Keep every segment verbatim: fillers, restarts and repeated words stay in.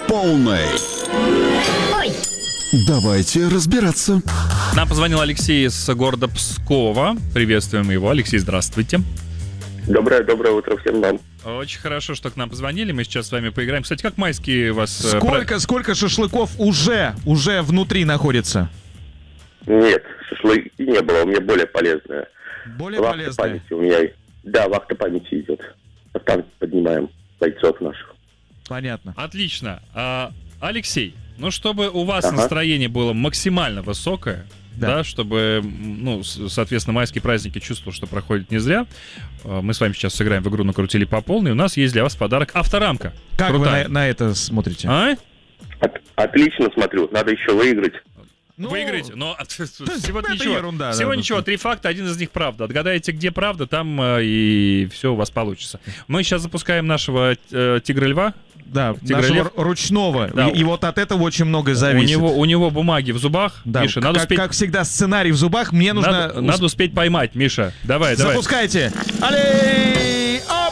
полной. Ой. Давайте разбираться. Нам позвонил Алексей из города Пскова. Приветствуем его. Алексей, здравствуйте. Доброе, доброе утро всем вам. Очень хорошо, что к нам позвонили. Мы сейчас с вами поиграем. Кстати, как майские у вас... э, Сколько, пра- сколько шашлыков уже, уже внутри находится? Нет, шашлыки не было, у меня более полезное. Более Вахта полезное. памяти у меня. Да, вахта памяти идет. Там поднимаем бойцов наших. Понятно. Отлично. А, Алексей, ну, чтобы у вас Ага. настроение было максимально высокое, да. Да. чтобы, ну, с- соответственно, майские праздники чувствовал, что проходят не зря, э, мы с вами сейчас сыграем в игру «Накрутили по полной». У нас есть для вас подарок авторамка. Как Крутая. вы на, на это смотрите? А? От- отлично смотрю, надо еще выиграть. Ну, Выиграть, но всего это ничего. ерунда, Всего да, ничего, да. три факта, один из них правда. Отгадаете, где правда, там э, и все у вас получится. Мы сейчас запускаем нашего э, тигра-льва. Да, Тигр-лев. нашего ручного. Да. И, и вот от этого очень многое У зависит. него, у него бумаги в зубах. Да, Миша, надо как, успеть... как всегда, сценарий в зубах. Мне нужно... Надо, надо успеть поймать, Миша. Давай, давай. Запускайте. Алей! Оп!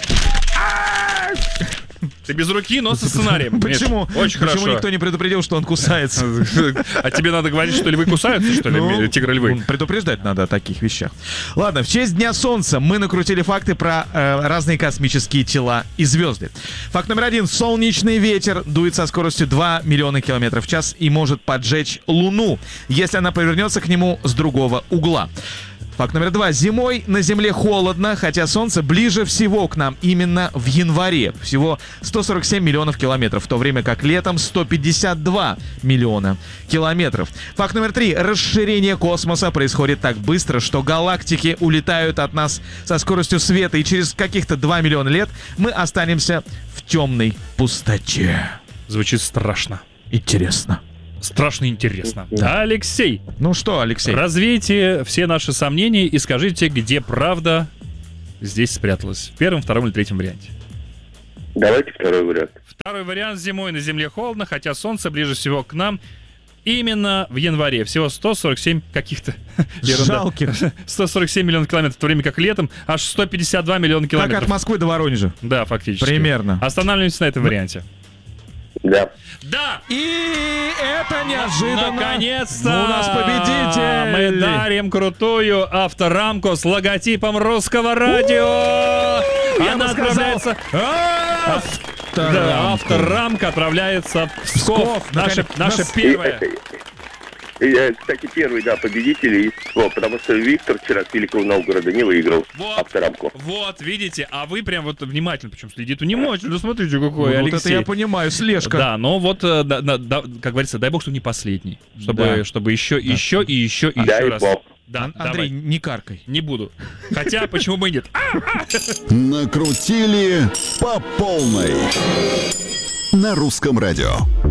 Ты без руки, но со сценарием. Миш. Почему? Очень Почему хорошо. никто не предупредил, что он кусается? А тебе надо говорить, что львы кусаются, что ли, Ну, тигры-львы? Предупреждать надо о таких вещах. Ладно, в честь Дня Солнца мы накрутили факты про э, разные космические тела и звезды. Факт номер один. Солнечный ветер дует со скоростью два миллиона километров в час и может поджечь Луну, если она повернется к нему с другого угла. Факт номер два. Зимой на Земле холодно, хотя Солнце ближе всего к нам именно в январе. Всего сто сорок семь миллионов километров, в то время как летом сто пятьдесят два миллиона километров. Факт номер три. Расширение космоса происходит так быстро, что галактики улетают от нас со скоростью света, и через каких-то два миллиона лет мы останемся в темной пустоте. Звучит страшно. Интересно. Страшно интересно. Да. Алексей, Ну что, Алексей? развейте все наши сомнения и скажите, где правда здесь спряталась. В первом, втором или третьем варианте. Давайте второй вариант. Второй вариант. Зимой на Земле холодно, хотя Солнце ближе всего к нам именно в январе. Всего сто сорок семь каких-то... ерунда. Жалких. сто сорок семь миллионов километров, в то время как летом аж сто пятьдесят два миллиона Как километров. от Москвы до Воронежа. Да, фактически. Примерно. Останавливаемся на этом варианте. Да. Да! И это неожиданно. Наконец-то! У нас победитель. Мы дарим крутую авторамку с логотипом Русского радио! Я Она бы сказал, отправляется... А! Да, авторамка отправляется в Псков. Псков, Наша, наконец- наша нас- первая. И, э, кстати, первый, да, победитель из Пскова, потому что Виктор вчера с Великого Новгорода не выиграл Вот. авторамку. Вот, видите, а вы прям вот внимательно, причем следит внимательно, смотрите, какой Вот это Алексей. я понимаю, слежка. Да, но вот, э, да, да, да, как говорится, дай бог, что не последний. Чтобы, Да. чтобы еще, еще и еще и Дай еще раз. бог. Да, Ан- Андрей, давай. не каркай. Не буду. Хотя, почему бы и нет? Накрутили по полной. На Русском радио.